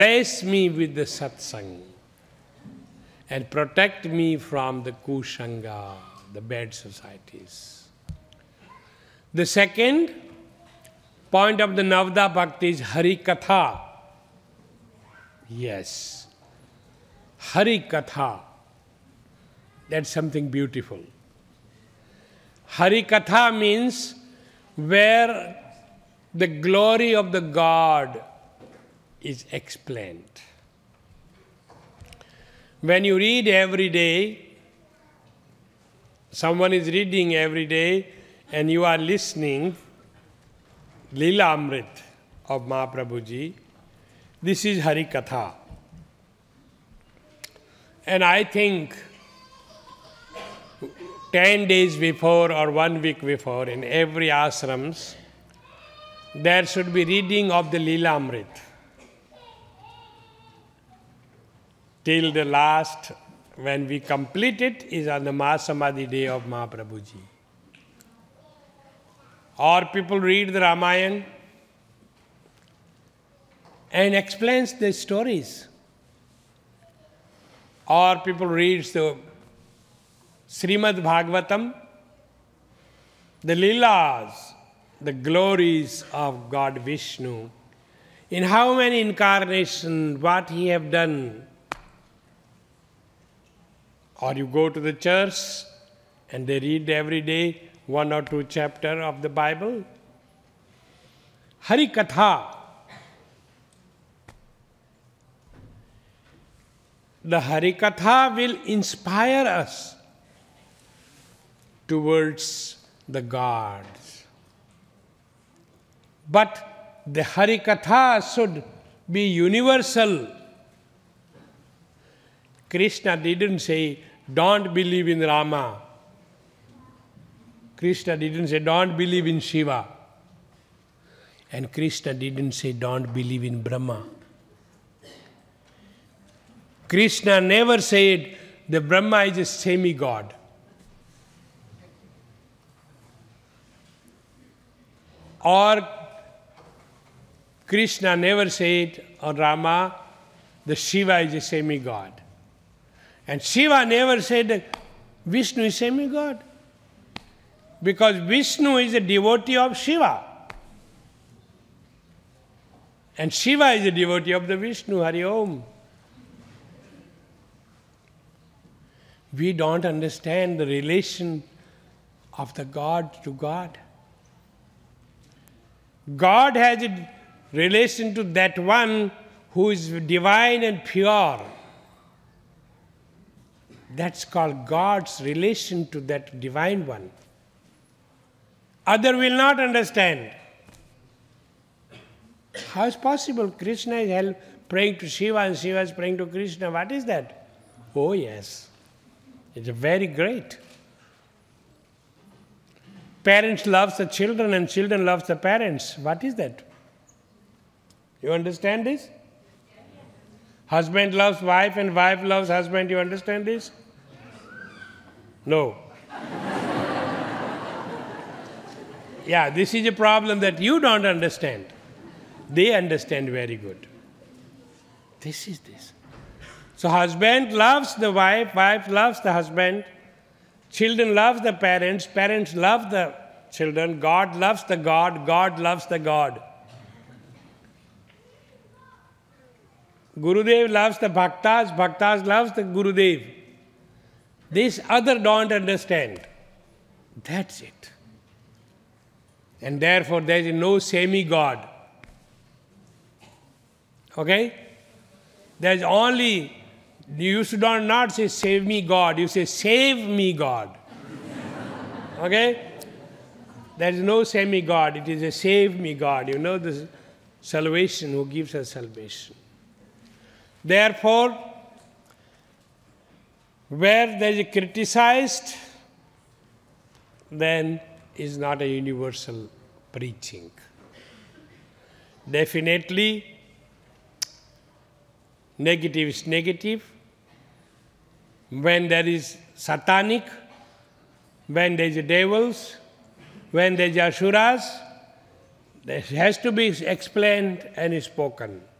bless me with the satsang and protect me from the kushanga, the bad societies. The second point of the Navada Bhakti is Hari Katha. Yes, Hari Katha. That's something beautiful. Hari Katha means where the glory of the God is explained. When you read every day, someone is reading every day and you are listening, Leela Amrit of Mahaprabhuji, this is Hari Katha. And I think 10 days before or 1 week before, in every ashrams, there should be reading of the Leela Amrit. Till the last, when we complete it, is on the Mahasamadhi day of Mahaprabhuji. Or people read the Ramayana and explains the stories. Or people read the Srimad Bhagavatam, the Leelas, the glories of God Vishnu, in how many incarnations, what he have done. Or you go to the church and they read every day 1 or 2 chapters of the Bible. Hari Katha. The Hari Katha will inspire us towards the gods. But the Hari Katha should be universal. Krishna didn't say, don't believe in Rama. Krishna didn't say, don't believe in Shiva. And Krishna didn't say, don't believe in Brahma. Krishna never said, the Brahma is a semi-god. Or Krishna never said, or Rama, the Shiva is a semi-god. And Shiva never said that Vishnu is semi-god. Because Vishnu is a devotee of Shiva. And Shiva is a devotee of the Vishnu, Hari Om. We don't understand the relation of the God to God. God has a relation to that one who is divine and pure. That's called God's relation to that divine one. Other will not understand. How is possible? Krishna is praying to Shiva and Shiva is praying to Krishna. What is that? Oh yes, it's very great. Parents love the children and children love the parents. What is that? You understand this? Husband loves wife and wife loves husband. You understand this? No. Yeah, this is a problem that you don't understand. They understand very good. This is this. So husband loves the wife, wife loves the husband, children love the parents, parents love the children, God loves the God, God loves the God. Gurudev loves the bhaktas, bhaktas loves the Gurudev. This other don't understand. That's it. And therefore there is no semi-God. Okay? There is only, you should not say save me God, you say save me God. Okay? There is no semi-God, it is a save me God. You know the salvation, who gives us salvation. Therefore, where there is criticized, then is not a universal preaching. Definitely, negative is negative. When there is satanic, when there is devils, when there is asuras, this has to be explained and spoken.